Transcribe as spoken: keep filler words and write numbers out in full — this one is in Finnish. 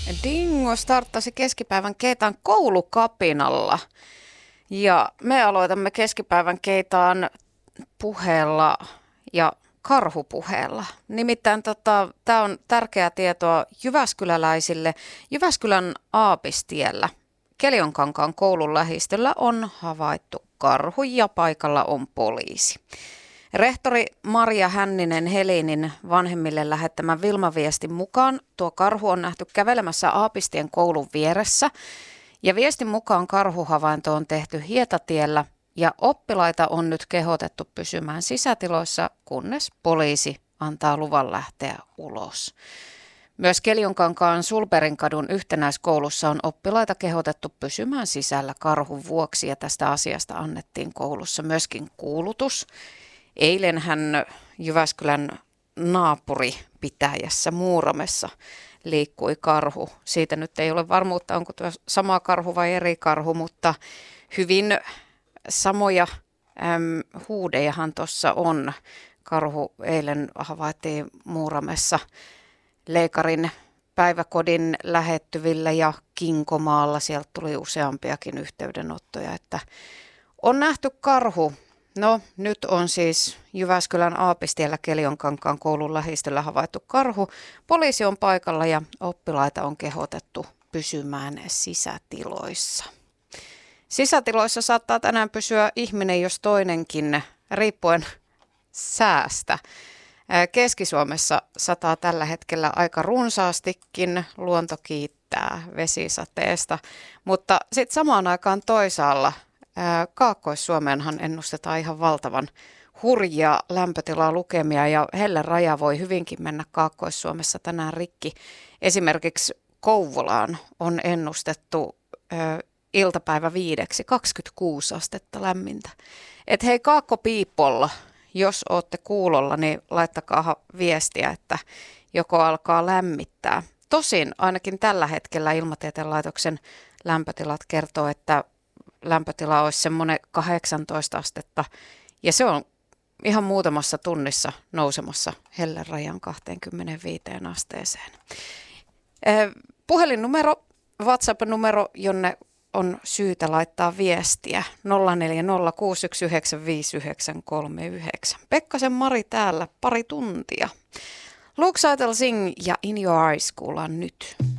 Dingo starttasi keskipäivän keitaan koulukapinalla ja me aloitamme keskipäivän keitaan puheella ja karhupuheella. Nimittäin tota, tämä on tärkeää tietoa jyväskyläläisille. Jyväskylän Aapistiellä Keljonkankaan koulun lähistöllä on havaittu karhu ja paikalla on poliisi. Rehtori Maria Hänninen Helinin vanhemmille lähettämän Vilma-viestin mukaan tuo karhu on nähty kävelemässä Aapistien koulun vieressä ja viestin mukaan karhuhavainto on tehty Hietatiellä ja oppilaita on nyt kehotettu pysymään sisätiloissa, kunnes poliisi antaa luvan lähteä ulos. Myös Keljonkankaan Sulberinkadun yhtenäiskoulussa on oppilaita kehotettu pysymään sisällä karhun vuoksi ja tästä asiasta annettiin koulussa myöskin kuulutus. Eilenhän Jyväskylän naapuripitäjässä Muuramessa liikkui karhu. Siitä nyt ei ole varmuutta, onko tuo sama karhu vai eri karhu, mutta hyvin samoja äm, huudejahan tuossa on. Karhu eilen havaittiin Muuramessa Leikarin päiväkodin lähettyvillä ja Kinkomaalla. Sieltä tuli useampiakin yhteydenottoja, että on nähty karhu. No nyt on siis Jyväskylän Aapistiellä Keljonkankaan koulun lähistöllä havaittu karhu. Poliisi on paikalla ja oppilaita on kehotettu pysymään sisätiloissa. Sisätiloissa saattaa tänään pysyä ihminen jos toinenkin, riippuen säästä. Keski-Suomessa sataa tällä hetkellä aika runsaastikin, luonto kiittää vesisateesta, mutta sitten samaan aikaan toisaalla Kaakkois-Suomeenhan ennustetaan ihan valtavan hurjia lämpötilaa lukemia ja helle raja voi hyvinkin mennä Kaakkois-Suomessa tänään rikki. Esimerkiksi Kouvolaan on ennustettu ö, iltapäivä viideksi kaksikymmentäkuusi astetta lämmintä. Et hei Kaakko-piipolla, jos olette kuulolla, niin laittakaa viestiä, että joko alkaa lämmittää. Tosin ainakin tällä hetkellä Ilmatieteen laitoksen lämpötilat kertoo, että lämpötila olisi semmoinen kahdeksantoista astetta ja se on ihan muutamassa tunnissa nousemassa hellerajan kaksikymmentäviisi asteeseen. Puhelinnumero, WhatsApp-numero, jonne on syytä laittaa viestiä nolla neljä nolla kuusi yksi yhdeksän viisi yhdeksän kolme yhdeksän. Pekkasen Mari täällä pari tuntia. Luke Seitel Sing ja In Your Eyes kuullaan nyt.